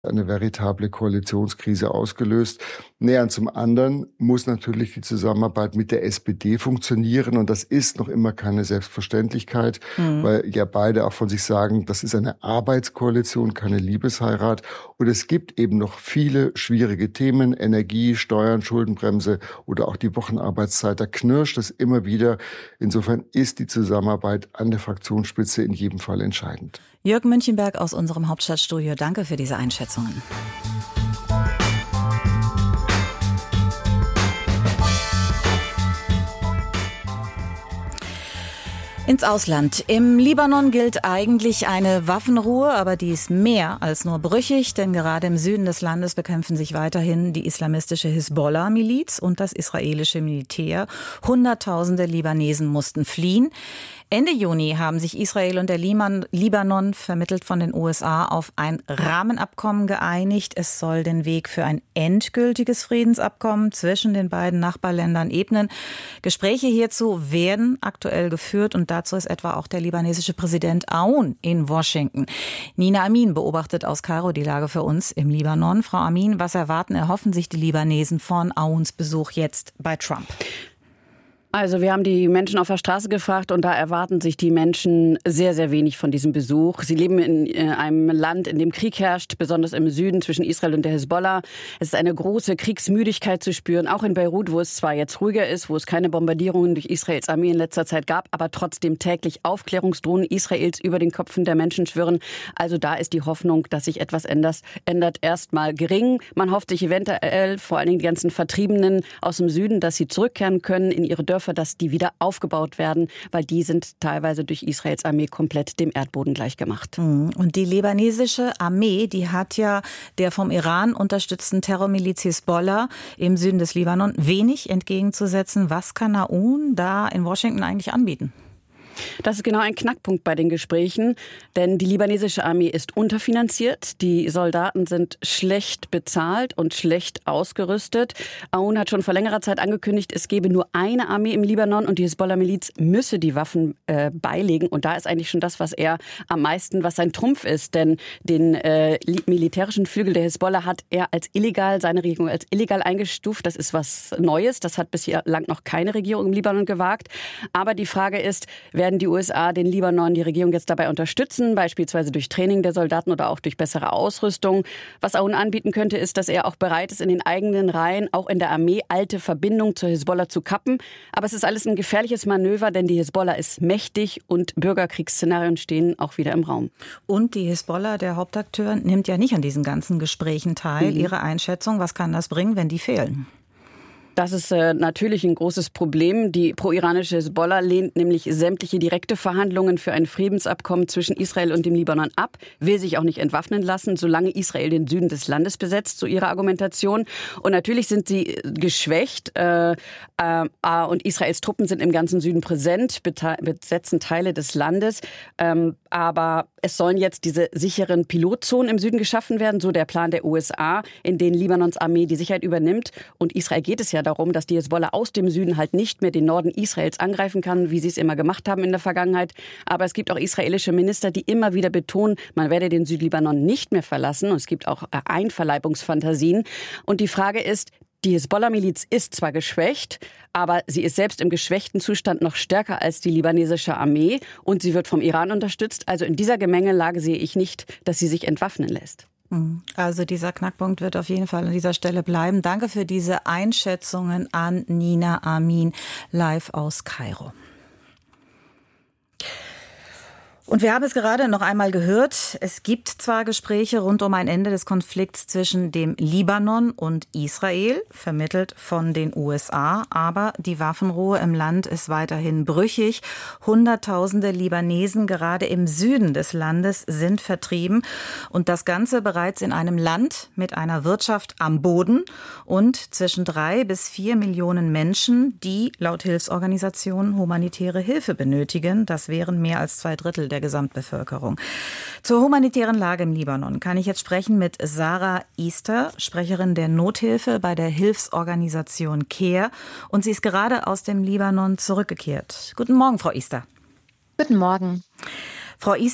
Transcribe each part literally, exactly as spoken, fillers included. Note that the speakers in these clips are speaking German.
eine veritable Koalitionskrise ausgelöst. Näher zum anderen muss natürlich die Zusammenarbeit mit der S P D funktionieren. Und das ist noch immer keine Selbstverständlichkeit, mhm. weil ja beide auch von sich sagen, das ist eine Arbeitskoalition, keine Liebesheirat. Und es gibt eben noch viele schwierige Themen, Energie, Steuern, Schuldenbremse oder auch die Wochenarbeitszeit. Da knirscht es immer wieder. Insofern ist die Zusammenarbeit an der Fraktionsspitze in jedem Fall entscheidend. Jörg Münchenberg aus unserem Hauptstadtstudio, danke für diese Einschätzungen. Ins Ausland. Im Libanon gilt eigentlich eine Waffenruhe, aber die ist mehr als nur brüchig, denn gerade im Süden des Landes bekämpfen sich weiterhin die islamistische Hisbollah-Miliz und das israelische Militär. Hunderttausende Libanesen mussten fliehen. Ende Juni haben sich Israel und der Libanon, vermittelt von den U S A, auf ein Rahmenabkommen geeinigt. Es soll den Weg für ein endgültiges Friedensabkommen zwischen den beiden Nachbarländern ebnen. Gespräche hierzu werden aktuell geführt und dazu ist etwa auch der libanesische Präsident Aoun in Washington. Nina Amin beobachtet aus Kairo die Lage für uns im Libanon. Frau Amin, was erwarten, erhoffen sich die Libanesen von Aouns Besuch jetzt bei Trump? Also wir haben die Menschen auf der Straße gefragt und da erwarten sich die Menschen sehr, sehr wenig von diesem Besuch. Sie leben in einem Land, in dem Krieg herrscht, besonders im Süden zwischen Israel und der Hisbollah. Es ist eine große Kriegsmüdigkeit zu spüren, auch in Beirut, wo es zwar jetzt ruhiger ist, wo es keine Bombardierungen durch Israels Armee in letzter Zeit gab, aber trotzdem täglich Aufklärungsdrohnen Israels über den Köpfen der Menschen schwirren. Also da ist die Hoffnung, dass sich etwas ändert, ändert erstmal gering. Man hofft sich eventuell, vor allen Dingen die ganzen Vertriebenen aus dem Süden, dass sie zurückkehren können in ihre Dörfer, dass die wieder aufgebaut werden, weil die sind teilweise durch Israels Armee komplett dem Erdboden gleichgemacht. Und die libanesische Armee, die hat ja der vom Iran unterstützten Terrormiliz Hisbollah im Süden des Libanon wenig entgegenzusetzen. Was kann Aoun da in Washington eigentlich anbieten? Das ist genau ein Knackpunkt bei den Gesprächen, denn die libanesische Armee ist unterfinanziert, die Soldaten sind schlecht bezahlt und schlecht ausgerüstet. Aoun hat schon vor längerer Zeit angekündigt, es gebe nur eine Armee im Libanon und die Hisbollah-Miliz müsse die Waffen äh, beilegen. Und da ist eigentlich schon das, was er am meisten, was sein Trumpf ist, denn den äh, militärischen Flügel der Hisbollah hat er als illegal, seine Regierung als illegal eingestuft. Das ist was Neues, das hat bislang noch keine Regierung im Libanon gewagt. Aber die Frage ist, werden die U S A den Libanon, die Regierung jetzt dabei unterstützen, beispielsweise durch Training der Soldaten oder auch durch bessere Ausrüstung. Was Aoun anbieten könnte, ist, dass er auch bereit ist, in den eigenen Reihen, auch in der Armee, alte Verbindungen zur Hisbollah zu kappen. Aber es ist alles ein gefährliches Manöver, denn die Hisbollah ist mächtig und Bürgerkriegsszenarien stehen auch wieder im Raum. Und die Hisbollah, der Hauptakteur, nimmt ja nicht an diesen ganzen Gesprächen teil. Mhm. Ihre Einschätzung, was kann das bringen, wenn die fehlen? Das ist äh, natürlich ein großes Problem. Die pro-iranische Hisbollah lehnt nämlich sämtliche direkte Verhandlungen für ein Friedensabkommen zwischen Israel und dem Libanon ab, will sich auch nicht entwaffnen lassen, solange Israel den Süden des Landes besetzt, so ihre Argumentation. Und natürlich sind sie geschwächt äh, äh, und Israels Truppen sind im ganzen Süden präsent, besetzen Teile des Landes. Ähm, aber es sollen jetzt diese sicheren Pilotzonen im Süden geschaffen werden, so der Plan der U S A, in denen Libanons Armee die Sicherheit übernimmt. Und Israel geht es ja darum, dass die Hisbollah aus dem Süden halt nicht mehr den Norden Israels angreifen kann, wie sie es immer gemacht haben in der Vergangenheit. Aber es gibt auch israelische Minister, die immer wieder betonen, man werde den Südlibanon nicht mehr verlassen. Und es gibt auch Einverleibungsfantasien. Und die Frage ist, die Hisbollah-Miliz ist zwar geschwächt, aber sie ist selbst im geschwächten Zustand noch stärker als die libanesische Armee und sie wird vom Iran unterstützt. Also in dieser Gemengelage sehe ich nicht, dass sie sich entwaffnen lässt. Also dieser Knackpunkt wird auf jeden Fall an dieser Stelle bleiben. Danke für diese Einschätzungen an Nina Amin live aus Kairo. Und wir haben es gerade noch einmal gehört, es gibt zwar Gespräche rund um ein Ende des Konflikts zwischen dem Libanon und Israel, vermittelt von den U S A, aber die Waffenruhe im Land ist weiterhin brüchig. Hunderttausende Libanesen gerade im Süden des Landes sind vertrieben und das Ganze bereits in einem Land mit einer Wirtschaft am Boden und zwischen drei bis vier Millionen Menschen, die laut Hilfsorganisationen humanitäre Hilfe benötigen. Das wären mehr als zwei Drittel der Gesamtbevölkerung. Zur humanitären Lage im Libanon kann ich jetzt sprechen mit Sarah Easter, Sprecherin der Nothilfe bei der Hilfsorganisation CARE. Und sie ist gerade aus dem Libanon zurückgekehrt. Guten Morgen, Frau Easter. Guten Morgen. Frau Easter,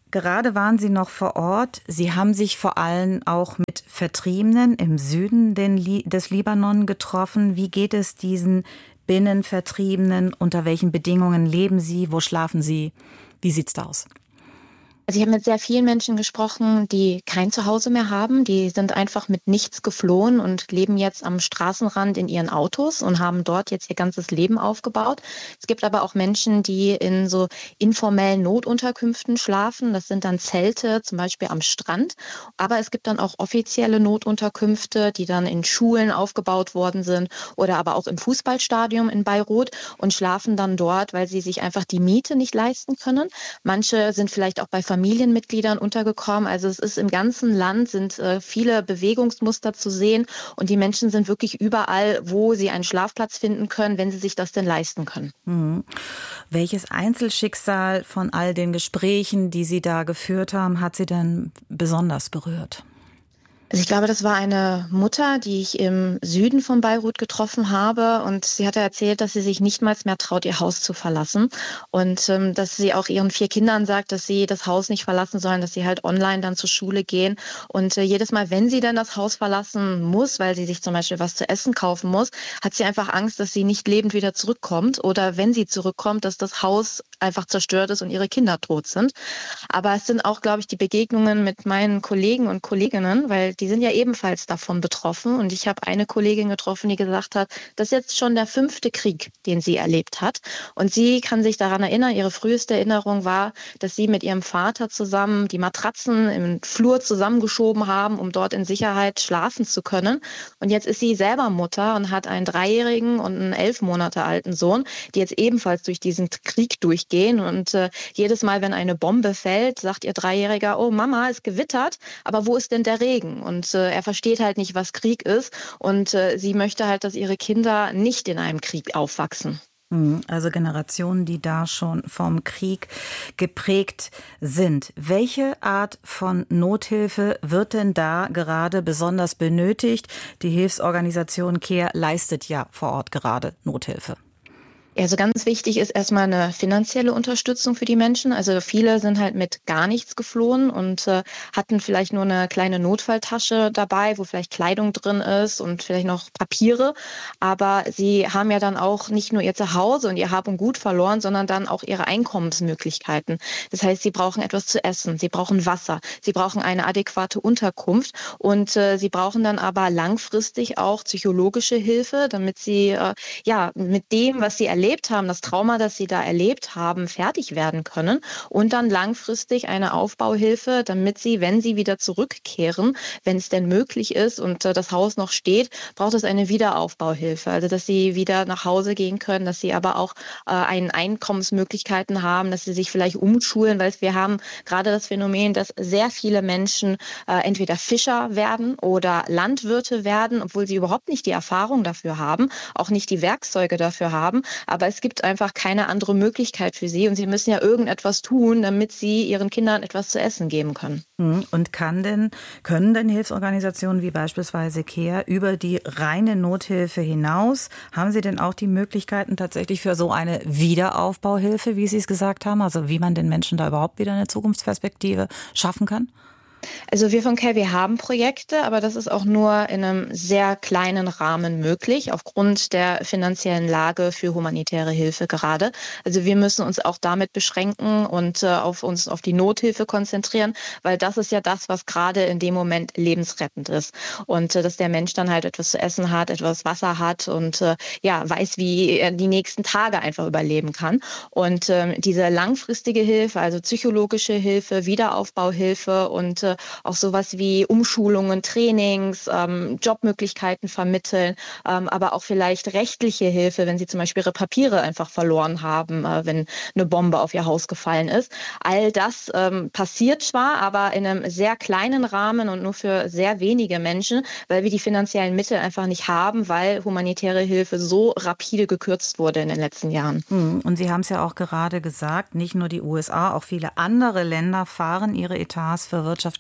Gerade waren Sie noch vor Ort. Sie haben sich vor allem auch mit Vertriebenen im Süden des Libanon getroffen. Wie geht es diesen Binnenvertriebenen? Unter welchen Bedingungen leben sie? Wo schlafen sie? Wie sieht's da aus? Also ich habe mit sehr vielen Menschen gesprochen, die kein Zuhause mehr haben. Die sind einfach mit nichts geflohen und leben jetzt am Straßenrand in ihren Autos und haben dort jetzt ihr ganzes Leben aufgebaut. Es gibt aber auch Menschen, die in so informellen Notunterkünften schlafen. Das sind dann Zelte, zum Beispiel am Strand. Aber es gibt dann auch offizielle Notunterkünfte, die dann in Schulen aufgebaut worden sind oder aber auch im Fußballstadion in Beirut und schlafen dann dort, weil sie sich einfach die Miete nicht leisten können. Manche sind vielleicht auch bei Familienmitgliedern untergekommen. Also es ist im ganzen Land sind äh, viele Bewegungsmuster zu sehen und die Menschen sind wirklich überall, wo sie einen Schlafplatz finden können, wenn sie sich das denn leisten können. Mhm. Welches Einzelschicksal von all den Gesprächen, die Sie da geführt haben, hat Sie denn besonders berührt? Also ich glaube, das war eine Mutter, die ich im Süden von Beirut getroffen habe und sie hatte erzählt, dass sie sich nichtmals mehr traut, ihr Haus zu verlassen und ähm, dass sie auch ihren vier Kindern sagt, dass sie das Haus nicht verlassen sollen, dass sie halt online dann zur Schule gehen und äh, jedes Mal, wenn sie dann das Haus verlassen muss, weil sie sich zum Beispiel was zu essen kaufen muss, hat sie einfach Angst, dass sie nicht lebend wieder zurückkommt oder wenn sie zurückkommt, dass das Haus einfach zerstört ist und ihre Kinder tot sind. Aber es sind auch, glaube ich, die Begegnungen mit meinen Kollegen und Kolleginnen, weil die sind ja ebenfalls davon betroffen. Und ich habe eine Kollegin getroffen, die gesagt hat, das ist jetzt schon der fünfte Krieg, den sie erlebt hat. Und sie kann sich daran erinnern, ihre früheste Erinnerung war, dass sie mit ihrem Vater zusammen die Matratzen im Flur zusammengeschoben haben, um dort in Sicherheit schlafen zu können. Und jetzt ist sie selber Mutter und hat einen dreijährigen und einen elf Monate alten Sohn, die jetzt ebenfalls durch diesen Krieg durchgehen. Und äh, jedes Mal, wenn eine Bombe fällt, sagt ihr Dreijähriger, oh Mama, es gewittert, aber wo ist denn der Regen? Und äh, er versteht halt nicht, was Krieg ist. Und äh, sie möchte halt, dass ihre Kinder nicht in einem Krieg aufwachsen. Also Generationen, die da schon vom Krieg geprägt sind. Welche Art von Nothilfe wird denn da gerade besonders benötigt? Die Hilfsorganisation CARE leistet ja vor Ort gerade Nothilfe. Also ganz wichtig ist erstmal eine finanzielle Unterstützung für die Menschen. Also viele sind halt mit gar nichts geflohen und äh, hatten vielleicht nur eine kleine Notfalltasche dabei, wo vielleicht Kleidung drin ist und vielleicht noch Papiere. Aber sie haben ja dann auch nicht nur ihr Zuhause und ihr Hab und Gut verloren, sondern dann auch ihre Einkommensmöglichkeiten. Das heißt, sie brauchen etwas zu essen, sie brauchen Wasser, sie brauchen eine adäquate Unterkunft und äh, sie brauchen dann aber langfristig auch psychologische Hilfe, damit sie äh, ja mit dem, was sie erleben, erlebt haben, das Trauma, das sie da erlebt haben, fertig werden können und dann langfristig eine Aufbauhilfe, damit sie, wenn sie wieder zurückkehren, wenn es denn möglich ist und äh, das Haus noch steht, braucht es eine Wiederaufbauhilfe, also dass sie wieder nach Hause gehen können, dass sie aber auch äh, ein Einkommensmöglichkeiten haben, dass sie sich vielleicht umschulen, weil wir haben gerade das Phänomen, dass sehr viele Menschen äh, entweder Fischer werden oder Landwirte werden, obwohl sie überhaupt nicht die Erfahrung dafür haben, auch nicht die Werkzeuge dafür haben, aber es gibt einfach keine andere Möglichkeit für sie und sie müssen ja irgendetwas tun, damit sie ihren Kindern etwas zu essen geben können. Und kann denn, können denn Hilfsorganisationen wie beispielsweise CARE über die reine Nothilfe hinaus, haben sie denn auch die Möglichkeiten tatsächlich für so eine Wiederaufbauhilfe, wie Sie es gesagt haben, also wie man den Menschen da überhaupt wieder eine Zukunftsperspektive schaffen kann? Also wir von CARE, wir haben Projekte, aber das ist auch nur in einem sehr kleinen Rahmen möglich, aufgrund der finanziellen Lage für humanitäre Hilfe gerade. Also wir müssen uns auch damit beschränken und äh, auf uns auf die Nothilfe konzentrieren, weil das ist ja das, was gerade in dem Moment lebensrettend ist. Und äh, dass der Mensch dann halt etwas zu essen hat, etwas Wasser hat und äh, ja weiß, wie er die nächsten Tage einfach überleben kann. Und äh, diese langfristige Hilfe, also psychologische Hilfe, Wiederaufbauhilfe und äh, auch sowas wie Umschulungen, Trainings, ähm, Jobmöglichkeiten vermitteln, ähm, aber auch vielleicht rechtliche Hilfe, wenn sie zum Beispiel ihre Papiere einfach verloren haben, äh, wenn eine Bombe auf ihr Haus gefallen ist. All das ähm, passiert zwar, aber in einem sehr kleinen Rahmen und nur für sehr wenige Menschen, weil wir die finanziellen Mittel einfach nicht haben, weil humanitäre Hilfe so rapide gekürzt wurde in den letzten Jahren. Und Sie haben es ja auch gerade gesagt, nicht nur die U S A, auch viele andere Länder fahren ihre Etats für wirtschaftliche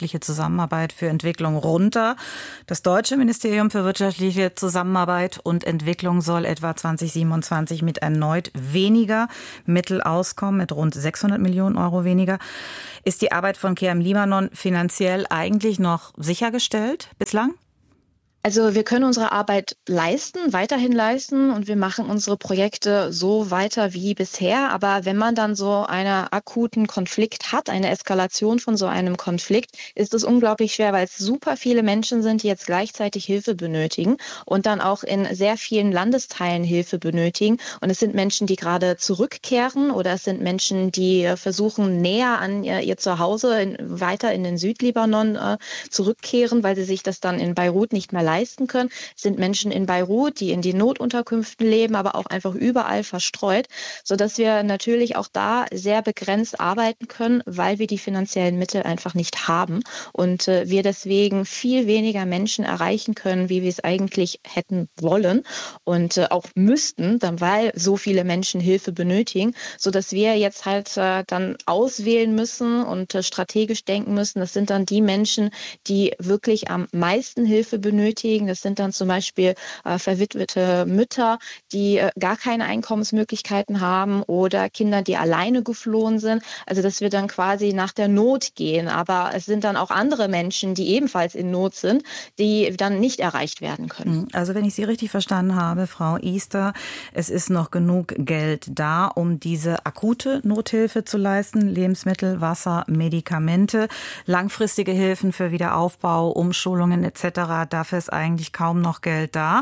wirtschaftliche Zusammenarbeit für Entwicklung runter. Das deutsche Ministerium für wirtschaftliche Zusammenarbeit und Entwicklung soll etwa zwanzig siebenundzwanzig mit erneut weniger Mittel auskommen, mit rund sechshundert Millionen Euro weniger. Ist die Arbeit von Care im Libanon finanziell eigentlich noch sichergestellt bislang? Also wir können unsere Arbeit leisten, weiterhin leisten und wir machen unsere Projekte so weiter wie bisher. Aber wenn man dann so einen akuten Konflikt hat, eine Eskalation von so einem Konflikt, ist es unglaublich schwer, weil es super viele Menschen sind, die jetzt gleichzeitig Hilfe benötigen und dann auch in sehr vielen Landesteilen Hilfe benötigen. Und es sind Menschen, die gerade zurückkehren oder es sind Menschen, die versuchen, näher an ihr, ihr Zuhause in, weiter in den Südlibanon äh, zurückkehren, weil sie sich das dann in Beirut nicht mehr leisten leisten können. Es sind Menschen in Beirut, die in den Notunterkünften leben, aber auch einfach überall verstreut, sodass wir natürlich auch da sehr begrenzt arbeiten können, weil wir die finanziellen Mittel einfach nicht haben und äh, wir deswegen viel weniger Menschen erreichen können, wie wir es eigentlich hätten wollen und äh, auch müssten, dann weil so viele Menschen Hilfe benötigen, sodass wir jetzt halt äh, dann auswählen müssen und äh, strategisch denken müssen. Das sind dann die Menschen, die wirklich am meisten Hilfe benötigen. Das sind dann zum Beispiel äh, verwitwete Mütter, die äh, gar keine Einkommensmöglichkeiten haben oder Kinder, die alleine geflohen sind. Also dass wir dann quasi nach der Not gehen. Aber es sind dann auch andere Menschen, die ebenfalls in Not sind, die dann nicht erreicht werden können. Also wenn ich Sie richtig verstanden habe, Frau Easter, es ist noch genug Geld da, um diese akute Nothilfe zu leisten. Lebensmittel, Wasser, Medikamente, langfristige Hilfen für Wiederaufbau, Umschulungen et cetera. Dafür ist eigentlich kaum noch Geld da.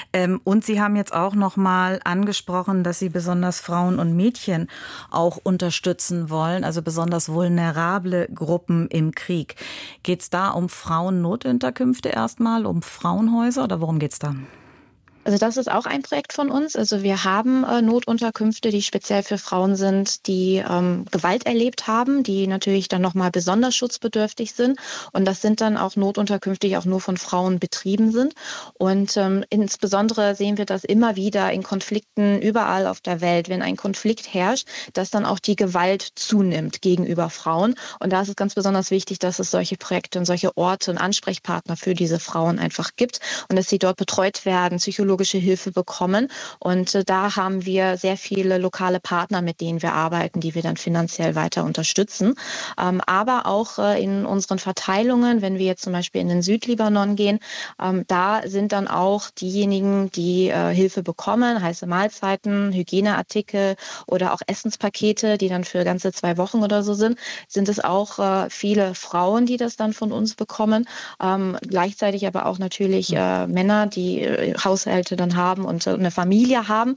Und Sie haben jetzt auch noch mal angesprochen, dass Sie besonders Frauen und Mädchen auch unterstützen wollen, also besonders vulnerable Gruppen im Krieg. Geht es da um Frauennotunterkünfte erstmal, um Frauenhäuser oder worum geht es da? Also das ist auch ein Projekt von uns. Also wir haben äh, Notunterkünfte, die speziell für Frauen sind, die ähm, Gewalt erlebt haben, die natürlich dann nochmal besonders schutzbedürftig sind. Und das sind dann auch Notunterkünfte, die auch nur von Frauen betrieben sind. Und ähm, insbesondere sehen wir das immer wieder in Konflikten überall auf der Welt. Wenn ein Konflikt herrscht, dass dann auch die Gewalt zunimmt gegenüber Frauen. Und da ist es ganz besonders wichtig, dass es solche Projekte und solche Orte und Ansprechpartner für diese Frauen einfach gibt und dass sie dort betreut werden, psychologisch Hilfe bekommen. Und äh, da haben wir sehr viele lokale Partner, mit denen wir arbeiten, die wir dann finanziell weiter unterstützen. Ähm, aber auch äh, in unseren Verteilungen, wenn wir jetzt zum Beispiel in den Südlibanon gehen, ähm, da sind dann auch diejenigen, die äh, Hilfe bekommen, heiße Mahlzeiten, Hygieneartikel oder auch Essenspakete, die dann für ganze zwei Wochen oder so sind, sind es auch äh, viele Frauen, die das dann von uns bekommen. Ähm, gleichzeitig aber auch natürlich äh, Männer, die äh, Haushalte dann haben und eine Familie haben.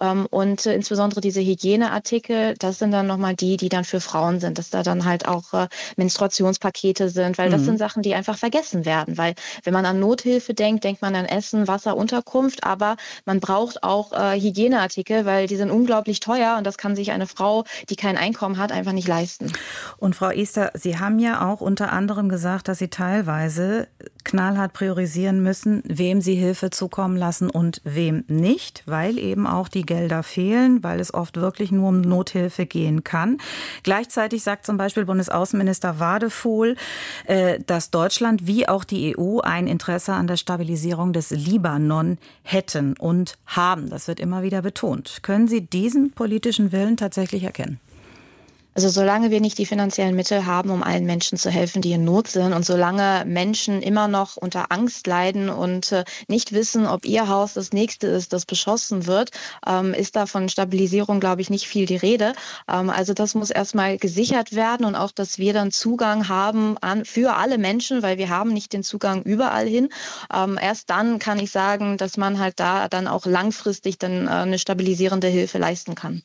Und insbesondere diese Hygieneartikel, das sind dann nochmal die, die dann für Frauen sind, dass da dann halt auch Menstruationspakete sind, weil das mhm. sind Sachen, die einfach vergessen werden. Weil wenn man an Nothilfe denkt, denkt man an Essen, Wasser, Unterkunft, aber man braucht auch Hygieneartikel, weil die sind unglaublich teuer und das kann sich eine Frau, die kein Einkommen hat, einfach nicht leisten. Und Frau Easter, Sie haben ja auch unter anderem gesagt, dass Sie teilweise knallhart priorisieren müssen, wem Sie Hilfe zukommen lassen und wem nicht, weil eben auch die Gelder fehlen, weil es oft wirklich nur um Nothilfe gehen kann. Gleichzeitig sagt zum Beispiel Bundesaußenminister Wadefuhl, dass Deutschland wie auch die E U ein Interesse an der Stabilisierung des Libanon hätten und haben. Das wird immer wieder betont. Können Sie diesen politischen Willen tatsächlich erkennen? Also solange wir nicht die finanziellen Mittel haben, um allen Menschen zu helfen, die in Not sind und solange Menschen immer noch unter Angst leiden und äh, nicht wissen, ob ihr Haus das nächste ist, das beschossen wird, ähm, ist da von Stabilisierung, glaube ich, nicht viel die Rede. Ähm, also das muss erstmal gesichert werden und auch, dass wir dann Zugang haben an, für alle Menschen, weil wir haben nicht den Zugang überall hin. Ähm, erst dann kann ich sagen, dass man halt da dann auch langfristig dann äh, eine stabilisierende Hilfe leisten kann.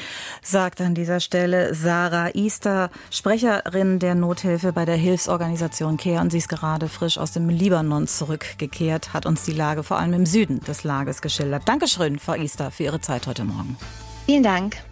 Sagt an dieser Stelle Sarah Easter, Sprecherin der Nothilfe bei der Hilfsorganisation Care. Und sie ist gerade frisch aus dem Libanon zurückgekehrt, hat uns die Lage vor allem im Süden des Lages geschildert. Dankeschön, Frau Easter, für Ihre Zeit heute Morgen. Vielen Dank.